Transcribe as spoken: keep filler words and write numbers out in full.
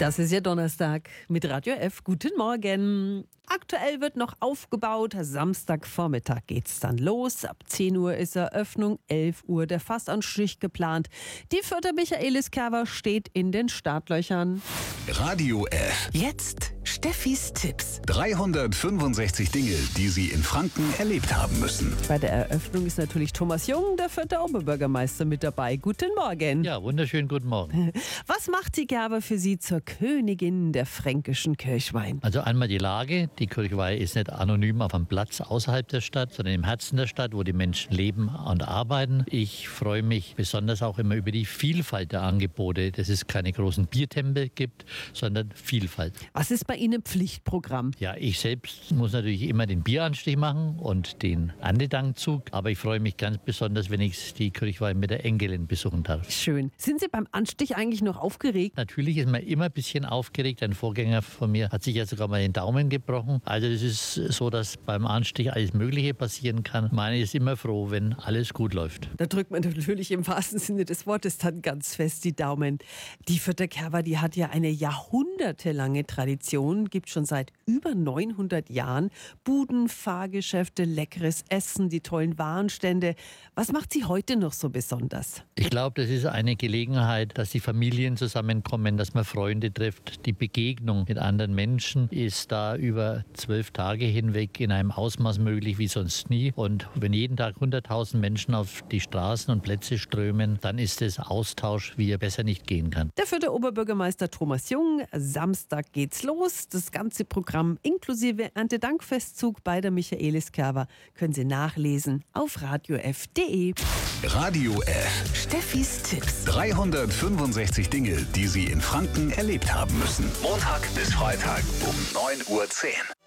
Das ist ja Donnerstag mit Radio F. Guten Morgen. Aktuell wird noch aufgebaut. Samstagvormittag geht's dann los. Ab zehn Uhr ist Eröffnung, elf Uhr der Fassanstich geplant. Die vierte Michaeliskerwa steht in den Startlöchern. Radio F. Jetzt Steffis Tipps. dreihundertfünfundsechzig Dinge, die Sie in Franken erlebt haben müssen. Bei der Eröffnung ist natürlich Thomas Jung, der vierte Oberbürgermeister, mit dabei. Guten Morgen. Ja, wunderschönen guten Morgen. Was macht die Gerber für Sie zur Königin der fränkischen Kirchweih? Also einmal die Lage. Die Kirchweih ist nicht anonym auf einem Platz außerhalb der Stadt, sondern im Herzen der Stadt, wo die Menschen leben und arbeiten. Ich freue mich besonders auch immer über die Vielfalt der Angebote, dass es keine großen Biertempel gibt, sondern Vielfalt. Was ist bei Ihnen Pflichtprogramm? Ja, ich selbst muss natürlich immer den Bieranstich machen und den Erntedankzug, aber ich freue mich ganz besonders, wenn ich die Kirchweih mit der Enkelin besuchen darf. Schön. Sind Sie beim Anstich eigentlich noch aufgeregt? Natürlich ist man immer ein bisschen aufgeregt. Ein Vorgänger von mir hat sich ja sogar mal den Daumen gebrochen. Also es ist so, dass beim Anstich alles Mögliche passieren kann. Meine ist immer froh, wenn alles gut läuft. Da drückt man natürlich im wahrsten Sinne des Wortes dann ganz fest die Daumen. Die vierte Kerwa, die hat ja eine jahrhundertelange Tradition, gibt schon seit über neunhundert Jahren. Buden, Fahrgeschäfte, leckeres Essen, die tollen Warenstände. Was macht sie heute noch so besonders? Ich glaube, das ist eine Gelegenheit, dass die Familien zusammenkommen, dass man Freunde trifft. Die Begegnung mit anderen Menschen ist da über zwölf Tage hinweg in einem Ausmaß möglich wie sonst nie. Und wenn jeden Tag hunderttausend Menschen auf die Straßen und Plätze strömen, dann ist es Austausch, wie er besser nicht gehen kann. Der vierte Oberbürgermeister Thomas Jung. Samstag geht's los. Das ganze Programm inklusive Erntedankfestzug bei der Michaeliskerwa können Sie nachlesen auf radio f punkt de. Radio F. Steffis Tipps. dreihundertfünfundsechzig Dinge, die Sie in Franken erlebt haben müssen. Montag bis Freitag um neun Uhr zehn.